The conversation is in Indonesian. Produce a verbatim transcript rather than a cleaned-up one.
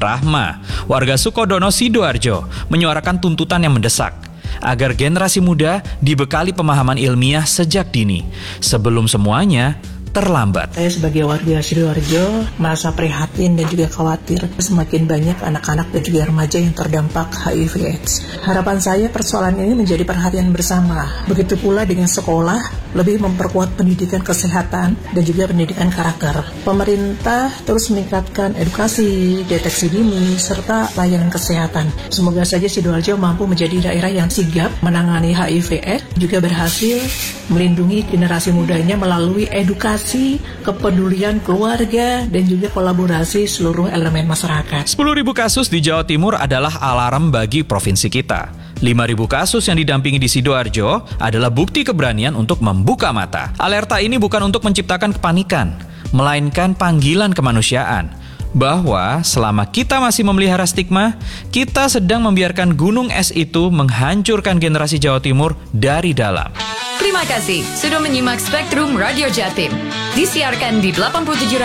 Rahma, warga Sukodono, Sidoarjo, menyuarakan tuntutan yang mendesak agar generasi muda dibekali pemahaman ilmiah sejak dini, sebelum semuanya terlambat. Saya sebagai warga Sidoarjo merasa prihatin dan juga khawatir semakin banyak anak-anak dan juga remaja yang terdampak H I V AIDS. Harapan saya persoalan ini menjadi perhatian bersama. Begitu pula dengan sekolah, lebih memperkuat pendidikan kesehatan dan juga pendidikan karakter. Pemerintah terus meningkatkan edukasi, deteksi dini, serta layanan kesehatan. Semoga saja Sidoarjo mampu menjadi daerah yang sigap menangani H I V AIDS, juga berhasil melindungi generasi mudanya melalui edukasi, kepedulian keluarga, dan juga kolaborasi seluruh elemen masyarakat. sepuluh ribu kasus di Jawa Timur adalah alarm bagi provinsi kita. lima ribu kasus yang didampingi di Sidoarjo adalah bukti keberanian untuk membuka mata. Alerta ini bukan untuk menciptakan kepanikan, melainkan panggilan kemanusiaan. Bahwa selama kita masih memelihara stigma, kita sedang membiarkan gunung es itu menghancurkan generasi Jawa Timur dari dalam. Terima kasih sudah menyimak Spektrum Radio Jatim. Disiarkan di delapan puluh tujuh